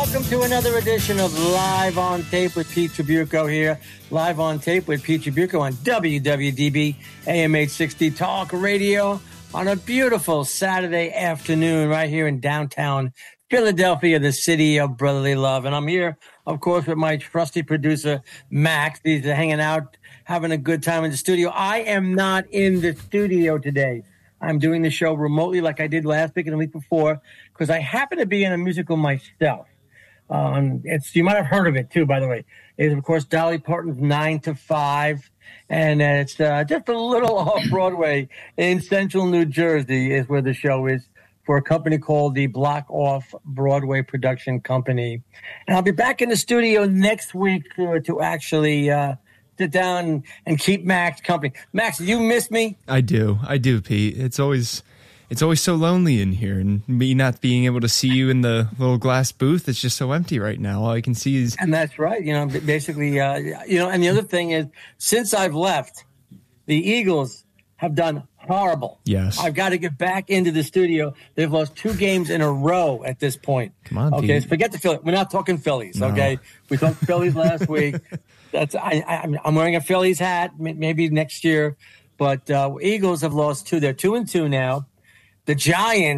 Welcome to another edition of Live on Tape with Pete Tribuco here. Live on Tape with Pete Tribuco on WWDB AM 860 Talk Radio on a beautiful Saturday afternoon right here in downtown Philadelphia, the city of brotherly love. And I'm here, of course, with my trusty producer, Max. He's hanging out, having a good time in the studio. I am not in the studio today. I'm doing the show remotely like I did last week and the week before because I happen to be in a musical myself. You might have heard of it too, by the way. It's of course Dolly Parton's 9 to 5, and it's just a little off Broadway in Central New Jersey is where the show is for a company called the Block Off Broadway Production Company. And I'll be back in the studio next week to actually sit down and keep Max company. Max, do you miss me? I do, Pete. It's always so lonely in here, and me not being able to see you in the little glass booth, it's just so empty right now. All I can see is... And that's right. Basically, and the other thing is, since I've left, the Eagles have done horrible. Yes. I've got to get back into the studio. They've lost 2 games in a row at this point. Come on, okay, Pete. So forget the Phillies. We're not talking Phillies, No. okay? We talked Phillies last week. I'm wearing a Phillies hat, maybe next year. But Eagles have lost 2. They're 2-2 now. The Giants